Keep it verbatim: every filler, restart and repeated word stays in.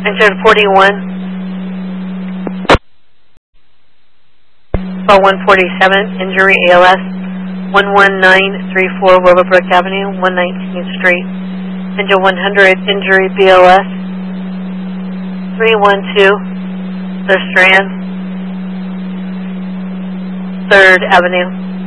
Injured forty-one. Call one forty-seven, injury A L S, one one nine three four Willowbrook Avenue, one nineteenth Street. Engine one hundred, injury B L S, three one two, The Strand, third Avenue.